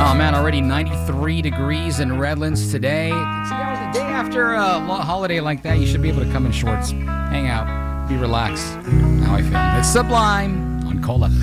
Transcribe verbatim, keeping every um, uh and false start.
Oh man, already ninety-three degrees in Redlands today. It's, you know, the day after a holiday like that, you should be able to come in shorts, hang out, be relaxed. How I feel. It's Sublime on Cola.